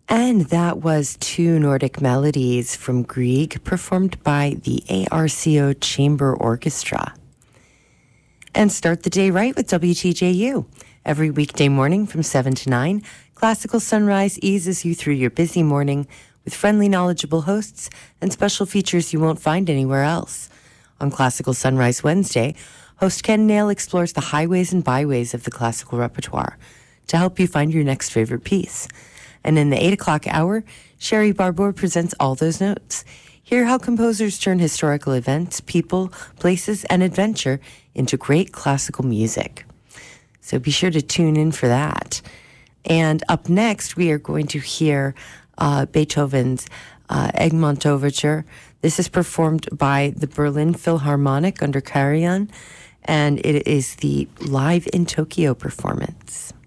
And that was two Nordic melodies from Grieg, performed by the ARCO Chamber Orchestra. And start the day right with WTJU. Every weekday morning from 7 to 9, Classical Sunrise eases you through your busy morning with friendly, knowledgeable hosts and special features you won't find anywhere else. On Classical Sunrise Wednesday, host Ken Nail explores the highways and byways of the classical repertoire to help you find your next favorite piece. And in the 8 o'clock hour, Sherry Barbour presents All Those Notes. Hear how composers turn historical events, people, places, and adventure into great classical music. So be sure to tune in for that. And up next, we are going to hear Beethoven's Egmont Overture. This is performed by the Berlin Philharmonic under Karajan, and it is the Live in Tokyo performance.